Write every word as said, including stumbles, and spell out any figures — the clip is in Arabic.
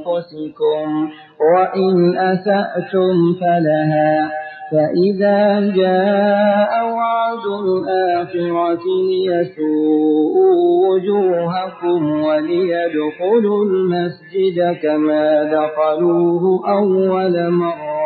أنفسكم وإن أسأتم فلها فإذا جاء وعد الآخرة ليسوءوا وجوهكم وليدخلوا المسجد كما دخلوه أول مرة